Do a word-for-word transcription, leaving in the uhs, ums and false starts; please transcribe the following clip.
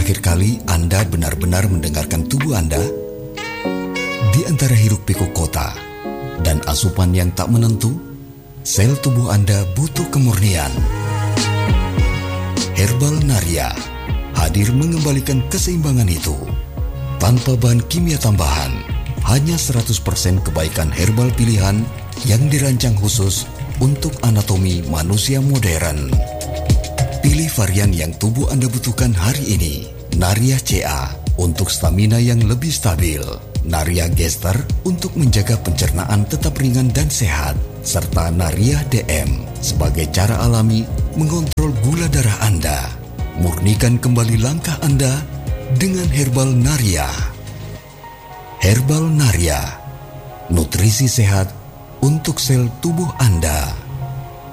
terakhir kali Anda benar-benar mendengarkan tubuh Anda? Di antara hiruk-pikuk kota dan asupan yang tak menentu, sel tubuh Anda butuh kemurnian. Herbal Naria hadir mengembalikan keseimbangan itu. Tanpa bahan kimia tambahan, hanya seratus persen kebaikan herbal pilihan yang dirancang khusus untuk anatomi manusia modern. Pilih varian yang tubuh Anda butuhkan hari ini. Naria C A untuk stamina yang lebih stabil, Naria Gester untuk menjaga pencernaan tetap ringan dan sehat, serta Naria D M sebagai cara alami mengontrol gula darah Anda. Murnikan kembali langkah Anda dengan Herbal Naria. Herbal Naria, nutrisi sehat untuk sel tubuh Anda.